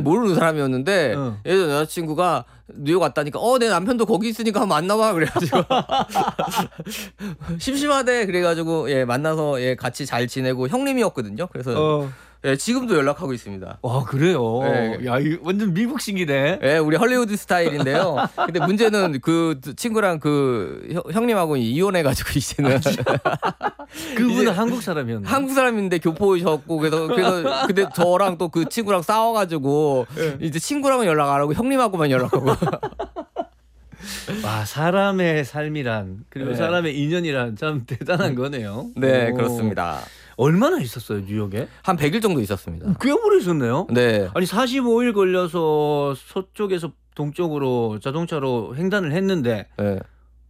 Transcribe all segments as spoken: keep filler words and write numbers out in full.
모르는 사람이었는데 어. 예전 여자친구가 뉴욕 왔다니까 어 내 남편도 거기 있으니까 한번 만나봐 그래가지고 심심하대 그래가지고 예 만나서 예 같이 잘 지내고 형님이었거든요. 그래서 어. 예 지금도 연락하고 있습니다. 와 그래요. 네. 야 이거 완전 미국식이네. 예 우리 헐리우드 스타일인데요. 근데 문제는 그 친구랑 그 형, 형님하고 이혼해가지고 이제는 그분은 이제 한국 사람이었나? 한국 사람인데 교포이셨고 그래서 그래서 근데 저랑 또 그 친구랑 싸워가지고 네. 이제 친구랑은 연락 안 하고 형님하고만 연락하고. 와 사람의 삶이란 그리고 네. 사람의 인연이란 참 대단한 거네요. 네 오. 그렇습니다. 얼마나 있었어요 뉴욕에? 한 백 일 정도 있었습니다. 꽤 오래 있었네요. 네. 아니 사십오 일 걸려서 서쪽에서 동쪽으로 자동차로 횡단을 했는데 네.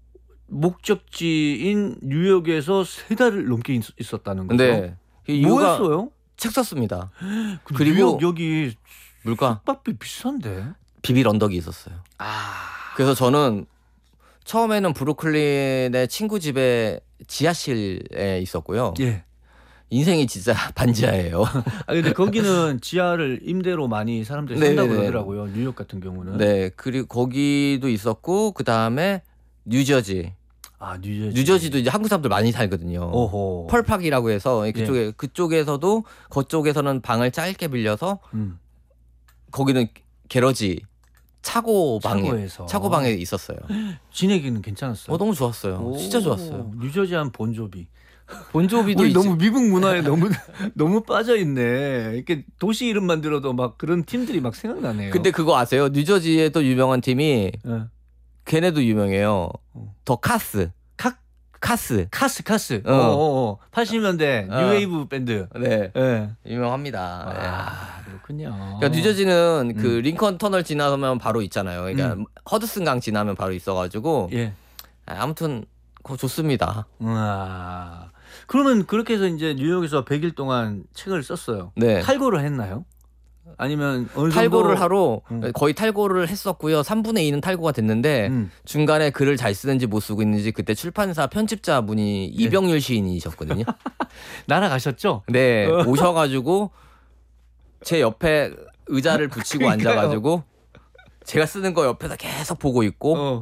목적지인 뉴욕에서 세 달을 넘게 있, 있었다는 거죠. 네. 그 뭐 이유가 했어요? 책 썼습니다. 그리고 그리고 뉴욕 여기 물가 숙박비 비싼데. 비빌 언덕이 있었어요. 아. 그래서 저는 처음에는 브루클린의 친구 집에 지하실에 있었고요. 예. 인생이 진짜 반지하예요. 아 근데 거기는 지하를 임대로 많이 사람들이 네, 산다고 네. 그러더라고요. 뉴욕 같은 경우는. 네. 그리고 거기도 있었고 그 다음에 뉴저지. 아 뉴저지. 뉴저지도 이제 한국 사람들 많이 살거든요. 오호. 펄팍이라고 해서 그쪽에 예. 그쪽에서도 그쪽에서는 방을 짧게 빌려서 음. 거기는 게러지 차고 방에 차고에서. 차고 방에 있었어요. 지내기는 괜찮았어요. 어 너무 좋았어요. 진짜 좋았어요. 뉴저지한 본조비. 본조비도 우리 있지. 너무 미국 문화에 너무 너무 빠져 있네. 이렇게 도시 이름만 들어도 막 그런 팀들이 막 생각나네요. 근데 그거 아세요? 뉴저지에 또 유명한 팀이 예. 걔네도 유명해요. 어. 더 카스. 카 카스. 카스 카스. 어. 어. 어, 어. 팔십 년대 어. 뉴웨이브 밴드. 네. 예. 유명합니다. 네. 아, 그렇군요. 그러니까 뉴저지는 그 음. 링컨 터널 지나면 바로 있잖아요. 그러니까 음. 허드슨 강 지나면 바로 있어가지고 예. 아무튼 그거 좋습니다. 우와. 그러면 그렇게 해서 이제 뉴욕에서 백 일 동안 책을 썼어요. 네. 탈고를 했나요? 아니면 어느 정도 탈고를 하러 음. 거의 탈고를 했었고요. 삼분의 이는 탈고가 됐는데 음. 중간에 글을 잘 쓰는지 못 쓰고 있는지 그때 출판사 편집자 분이 이병률 시인이셨거든요. 날아가셨죠? 네 어. 오셔가지고 제 옆에 의자를 붙이고 그러니까요. 앉아가지고 제가 쓰는 거 옆에서 계속 보고 있고 어.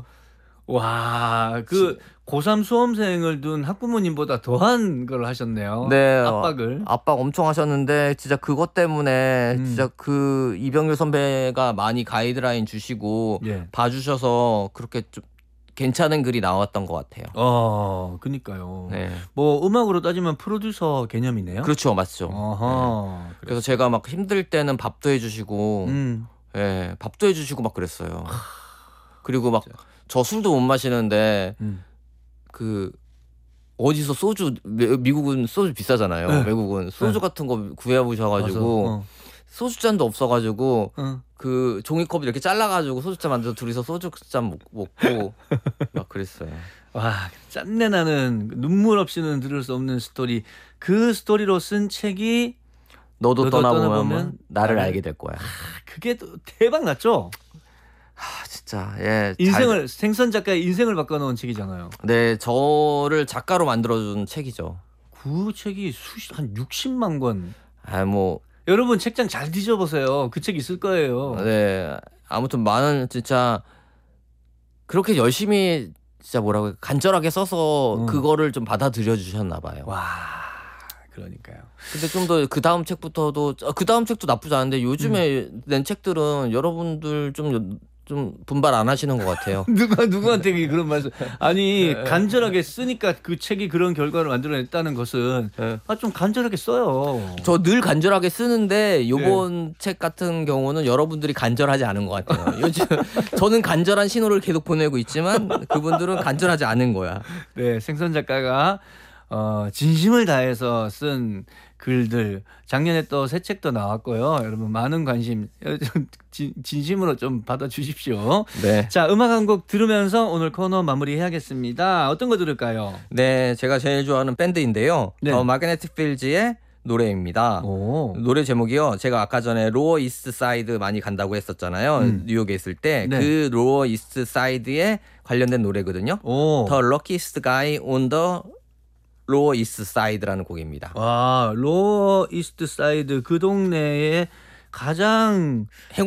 와, 그 고삼 수험생을 둔 학부모님보다 더한 걸 하셨네요. 네, 압박을. 압박 엄청 하셨는데 진짜 그것 때문에 음. 진짜 그 이병률 선배가 많이 가이드라인 주시고 예. 봐주셔서 그렇게 좀 괜찮은 글이 나왔던 것 같아요. 어, 그니까요. 네, 뭐 음악으로 따지면 프로듀서 개념이네요. 그렇죠, 맞죠. 어허. 네. 그래서 제가 막 힘들 때는 밥도 해주시고, 음. 예, 밥도 해주시고 막 그랬어요. 그리고 막 저 술도 못 마시는데 음. 그 어디서 소주 미- 미국은 소주 비싸잖아요. 네. 외국은 소주 네. 같은 거 구해보셔가지고 와서, 어. 소주 잔도 없어가지고 어. 그 종이컵 이렇게 잘라가지고 소주잔 만들어서 둘이서 소주잔 먹- 먹고 막 그랬어요. 와, 짠내 나는 눈물 없이는 들을 수 없는 스토리. 그 스토리로 쓴 책이 너도, 너도 떠나보면, 떠나보면 나를 나를- 알게 될 거야. 그게 또 대박 났죠? 아 진짜 예. 잘- 인생을 생선 작가의 인생을 바꿔놓은 책이잖아요. 네 저를 작가로 만들어준 책이죠. 그 책이 수십 한 육십만 권. 아 뭐 여러분 책장 잘 뒤져보세요. 그 책 있을 거예요. 네 아무튼 많은 진짜 그렇게 열심히 진짜 뭐라고 해야, 간절하게 써서 음. 그거를 좀 받아들여 주셨나 봐요. 와, 그러니까요. 근데 좀 더 그 다음 책부터도 그 다음 책도 나쁘지 않은데 요즘에 낸 책들은 여러분들 좀 좀 분발 안 하시는 것 같아요. 누가 누구한테 그런 말씀? 아니 간절하게 쓰니까 그 책이 그런 결과를 만들어냈다는 것은 네. 아, 좀 간절하게 써요. 저 늘 간절하게 쓰는데 요번 책 같은 경우는 여러분들이 간절하지 않은 것 같아요. 요즘 저는 간절한 신호를 계속 보내고 있지만 그분들은 간절하지 않은 거야. 네, 생선 작가가 어, 진심을 다해서 쓴 글들 작년에 또 새 책도 나왔고요. 여러분 많은 관심 진, 진심으로 좀 받아주십시오. 네. 자, 음악 한 곡 들으면서 오늘 코너 마무리해야겠습니다. 어떤 거 들을까요? 네, 제가 제일 좋아하는 밴드인데요. 네. 더 마그네틱 필즈의 노래입니다. 오. 노래 제목이요. 제가 아까 전에 로어 이스트 사이드 많이 간다고 했었잖아요. 음. 뉴욕에 있을 때. 네. 그 로어 이스트 사이드에 관련된 노래거든요. 오. The luckiest guy on the 로어 이스트 사이드라는 곡입니다. 와, 로어 이스트 사이드 그 동네에 가장